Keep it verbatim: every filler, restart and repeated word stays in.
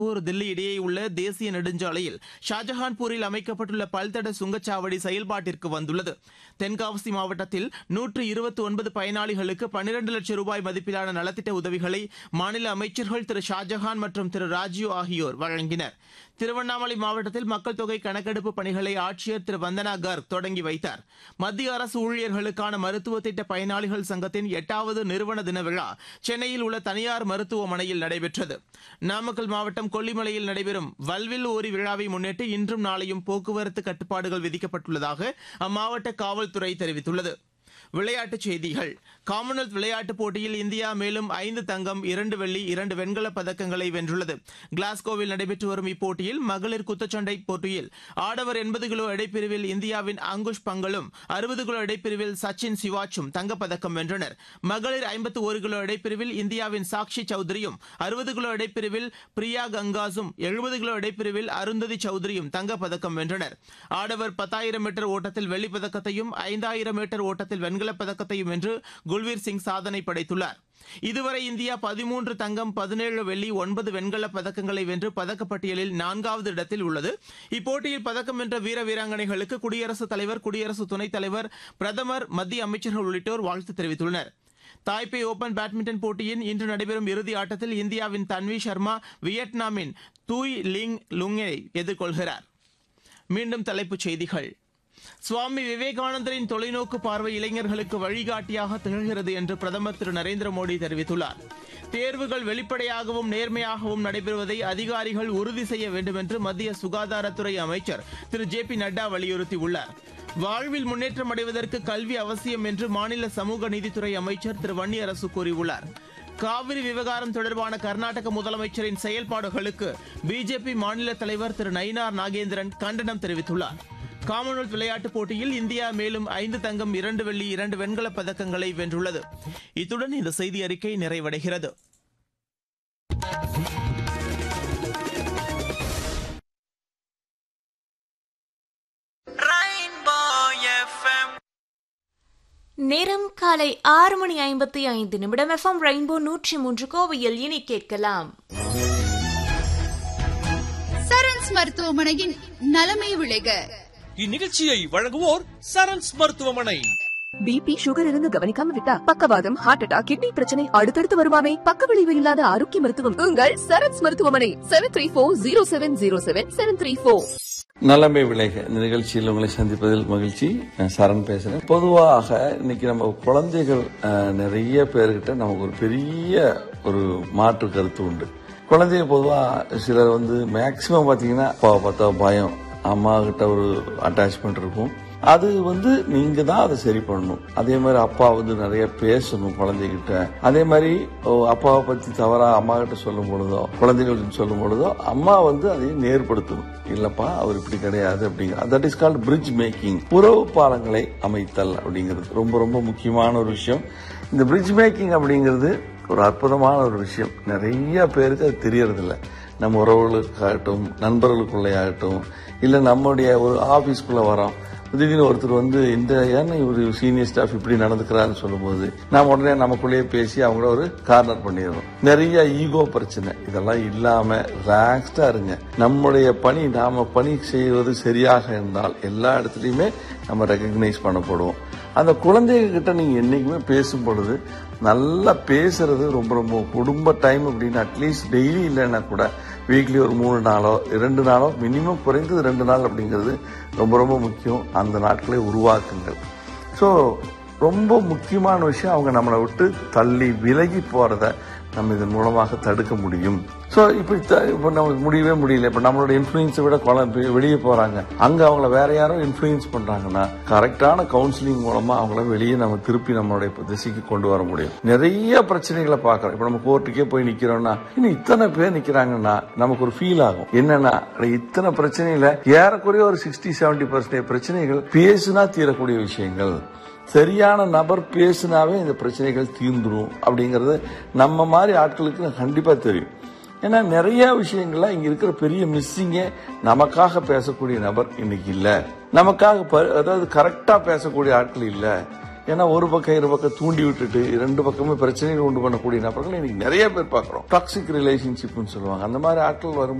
தில்லி இடையே உள்ள தேசிய நெடுஞ்சாலையில் ஷாஜஹான்பூரில் அமைக்கப்பட்டுள்ள பல்தட சுங்கச்சாவடி செயல்பாட்டிற்கு வந்துள்ளது. தென்காசி மாவட்டத்தில் நூற்று இருபத்தி ஒன்பது பயனாளிகளுக்கு பன்னிரண்டு லட்சம் ரூபாய் மதிப்பிலான நலத்திட்ட உதவிகளை மாநில அமைச்சர்கள் திரு ஷாஜஹான் மற்றும் திரு ராஜீவ் ஆகியோர் வழங்கினர். திருவண்ணாமலை மாவட்டத்தில் மக்கள் தொகை கணக்கெடுப்பு பணிகளை ஆட்சியர் திரு வந்தனா கர்க் தொடங்கி வைத்தார். மத்திய அரசு ஊழியர்களுக்கான மருத்துவ திட்ட பயனாளிகள் சங்கத்தின் எட்டாவது நிறுவன தின விழா சென்னையில் உள்ள தனியார் மருத்துவமனையில் நடைபெற்றது. நாமக்கல் மாவட்டம் கொல்லிமலையில் நடைபெறும் வல்வில் ஓரி விழாவை முன்னிட்டு இன்றும் நாளையும் போக்குவரத்து கட்டுப்பாடுகள் விதிக்கப்பட்டுள்ளதாக அம்மாவட்ட காவல்துறை தெரிவித்துள்ளது. விளையாட்டுச் செய்திகள். காமன்வெல்த் விளையாட்டுப் போட்டியில் இந்தியா மேலும் ஐந்து தங்கம், இரண்டு வெள்ளி, இரண்டு வெண்கலப் பதக்கங்களை வென்றுள்ளது. கிளாஸ்கோவில் நடைபெற்று வரும் இப்போட்டியில் மகளிர் குத்துச்சண்டை போட்டியில் ஆடவர் எண்பது கிலோ எடைப்பிரிவில் இந்தியாவின் அங்குஷ் பங்கலும், அறுபது கிலோ எடைப்பிரிவில் சச்சின் சிவாச்சும் தங்கப்பதக்கம் வென்றனர். மகளிர் ஐம்பத்து ஒரு கிலோ எடைப்பிரிவில் இந்தியாவின் சாக்ஷி சௌத்ரியும், அறுபது கிலோ எடைப்பிரிவில் பிரியா கங்காஸும், எழுபது கிலோ எடைப்பிரிவில் அருந்ததி சௌத்ரியும் தங்கப்பதக்கம் வென்றனர். ஆடவர் பத்தாயிரம் மீட்டர் ஓட்டத்தில் வெள்ளிப் பதக்கத்தையும், ஐந்தாயிரம் மீட்டர் ஓட்டத்தில் வெண்கலப் பதக்கத்தையும் வென்று குல்வீர் சிங் சாதனை படைத்துள்ளார். இதுவரை இந்தியா பதிமூன்று தங்கம், பதினேழு வெள்ளி, ஒன்பது வெண்கலப் பதக்கங்களை வென்று பதக்கப்பட்டியலில் நான்காவது இடத்தில் உள்ளது. இப்போட்டியில் பதக்கம் வென்ற வீர வீராங்கனைகளுக்கு குடியரசுத் தலைவர், குடியரசு துணைத் தலைவர், பிரதமர், மத்திய அமைச்சர்கள் உள்ளிட்டோர் வாழ்த்து தெரிவித்துள்ளனர். தாய்பே ஓபன் பேட்மிண்டன் போட்டியின் இன்று நடைபெறும் இறுதி ஆட்டத்தில் இந்தியாவின் தன்வி சர்மா வியட்நாமின் தூய் லிங் லுங்கை எதிர்கொள்கிறார். மீண்டும் தலைப்புச் செய்திகள். சுவாமி விவேகானந்தரின் தொலைநோக்கு பார்வை இளைஞர்களுக்கு வழிகாட்டியாக திகழ்கிறது என்று பிரதமர் திரு நரேந்திர மோடி தெரிவித்துள்ளார். தேர்வுகள் வெளிப்படையாகவும் நேர்மையாகவும் நடைபெறுவதை அதிகாரிகள் உறுதி செய்ய வேண்டும் என்று மத்திய சுகாதாரத்துறை அமைச்சர் திரு ஜே பி நட்டா வலியுறுத்தியுள்ளார். வாழ்வில் முன்னேற்றம் அடைவதற்கு கல்வி அவசியம் என்று மாநில சமூக நீதித்துறை அமைச்சர் திரு வன்னியரசு கூறியுள்ளார். காவிரி விவகாரம் தொடர்பான கர்நாடக முதலமைச்சரின் செயல்பாடுகளுக்கு பிஜேபி மாநில தலைவர் திரு நயினார் நாகேந்திரன் கண்டனம் தெரிவித்துள்ளார். காமன்வெல்த் விளையாட்டுப் போட்டியில் இந்தியா மேலும் ஐந்து தங்கம், இரண்டு வெள்ளி, இரண்டு வெண்கலப் பதக்கங்களை வென்றுள்ளது. இத்துடன் இந்த செய்தி அறிக்கை நிறைவடைகிறது. நேரம் காலை ஆறு மணி ஐம்பத்தி ஐந்து நிமிடம். எஃப்எம் ரெயின்போ நூற்றி மூன்று கோவையில் இனி கேட்கலாம் சரண்ஸ் மருத்துவமனையின் நலமே விளைக. இந்நிகழ்ச்சியை வழங்குவோர் சரண்ஸ் மருத்துவமனை. பிபி, சுகர் இருந்து கவனிக்காம விட்டா பக்கவாதம், ஹார்ட் அட்டாக், கிட்னி பிரச்சனை அடுத்தடுத்து வருமாமே. பக்க விளைவு இல்லாத ஆரோக்கிய மருத்துவம் உங்கள் சரண்ஸ் மருத்துவமனை. Seven three four zero seven zero seven seven three four. நலமே விளைக இந்த நிகழ்ச்சியில் உங்களை சந்திப்பதில் மகிழ்ச்சி. சரண் பேசுறேன். பொதுவாக இன்னைக்கு நம்ம குழந்தைகள் நிறைய பேர்கிட்ட நமக்கு ஒரு பெரிய ஒரு மாற்று கருத்து உண்டு. குழந்தைங்க பொதுவா சிலர் வந்து மேக்சிமம் பாத்தீங்கன்னா அப்பாவை பார்த்தா பயம், அம்மா கிட்ட ஒரு அட்டாச்மெண்ட் இருக்கும். அது வந்து நீங்க தான் அதை சரி பண்ணணும். அதே மாதிரி அப்பா வந்து நிறைய பேசணும் குழந்தைகிட்ட. அதே மாதிரி அப்பாவை பத்தி தவறா அம்மா கிட்ட சொல்லும் பொழுதோ, குழந்தைகள் சொல்லும் பொழுதோ அம்மா வந்து அதையும் நேர்படுத்தணும். இல்லப்பா அவர் இப்படி கிடையாது அப்படிங்கிற that is called bridge making. உறவு பாலங்களை அமைத்தல் அப்படிங்கிறது ரொம்ப ரொம்ப முக்கியமான ஒரு விஷயம். இந்த பிரிட்ஜ் மேக்கிங் அப்படிங்கிறது ஒரு அற்புதமான ஒரு விஷயம். நிறைய பேருக்கு அது தெரியறது இல்லை. நம்ம உறவுகளுக்காகட்டும், நண்பர்களுக்குள்ளே ஆகட்டும், இல்ல நம்முடைய ஒரு ஆபீஸ்க்குள்ள வரோம், திடீர்னு ஒருத்தர் வந்து இந்த ஏன்னா ஒரு சீனியர் ஸ்டாஃப் இப்படி நடந்துக்கிறாருன்னு சொல்லும் போது நாம உடனே நமக்குள்ளேயே பேசி அவங்கள ஒரு கார்னர் பண்ணிடுறோம். நிறைய ஈகோ பிரச்சனை இதெல்லாம் இல்லாம ரிலாக்ஸ்டா இருங்க. நம்முடைய பணி நாம பணி செய்வது சரியாக இருந்தால் எல்லா இடத்துலயுமே நம்ம ரெகக்னைஸ் பண்ணப்படுவோம். அந்த குழந்தைங்க கிட்ட நீங்க என்னைக்குமே பேசும் பொழுது நல்லா பேசுறது ரொம்ப ரொம்ப குடும்ப டைம் அப்படின்னு அட்லீஸ்ட் டெய்லி இல்லைன்னா கூட வீக்லி ஒரு மூணு நாளோ இரண்டு நாளோ மினிமம் குறைந்தது ரெண்டு நாள் அப்படிங்கிறது ரொம்ப ரொம்ப முக்கியம். அந்த நாட்களை உருவாக்குங்கள். ஸோ ரொம்ப முக்கியமான விஷயம், அவங்க நம்மளை விட்டு தள்ளி விலகி போறத நம்ம இதன் மூலமாக தடுக்க முடியும். ஸோ இப்படி இப்போ நமக்கு முடியவே முடியல, இப்போ நம்மளோட இன்ஃபுளுன்ஸை விட வெளியே போறாங்க, அங்க அவங்கள வேற யாரோ இன்ஃபுளுன்ஸ் பண்றாங்கன்னா கரெக்டான கவுன்சிலிங் மூலமா அவங்கள வெளியே நம்ம திருப்பி நம்மளுடைய திசைக்கு கொண்டு வர முடியும். நிறைய பிரச்சனைகளை பார்க்கறோம். இப்போ நம்ம கோர்ட்டுக்கே போய் நிக்கிறோம்னா இன்னும் இத்தனை பேர் நிக்கிறாங்கன்னா நமக்கு ஒரு ஃபீல் ஆகும். என்னன்னா இத்தனை பிரச்சனையில ஏறக்குறைய ஒரு சிக்ஸ்டி செவன்டி பர்சன்டேஜ் பிரச்சனைகள் பேசுனா தீரக்கூடிய விஷயங்கள். சரியான நபர் பேசினாவே இந்த பிரச்சனைகள் தீர்ந்துரும் அப்படிங்கறது நம்ம மாதிரி ஆட்களுக்கு கண்டிப்பா தெரியும். ஏன்னா நிறைய விஷயங்கள்ல இங்க இருக்கிற பெரிய மிஸ்ஸிங்கே நமக்காக பேசக்கூடிய நபர் இன்னைக்கு இல்ல, நமக்காக அதாவது கரெக்டா பேசக்கூடிய ஆட்கள் இல்ல. ஏன்னா ஒரு பக்கம் இரு பக்கம் தூண்டி விட்டுட்டு ரெண்டு பக்கமே பிரச்சனைகள் உண்டு பண்ணக்கூடிய நபர்கள் இன்னைக்கு நிறைய பேர் பார்க்கிறோம். டாக்ஸிக் ரிலேஷன்ஷிப்னு சொல்லுவாங்க. அந்த மாதிரி ஆட்கள் வரும்